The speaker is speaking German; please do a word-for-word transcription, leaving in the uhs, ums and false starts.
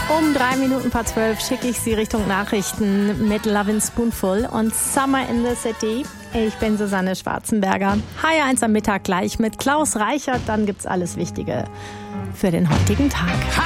Um drei Minuten vor zwölf schicke ich Sie Richtung Nachrichten mit Lovin' Spoonful und Summer in the City. Ich bin Susanne Schwarzenberger. H eins am Mittag gleich mit Klaus Reichert. Dann gibt's alles Wichtige für den heutigen Tag.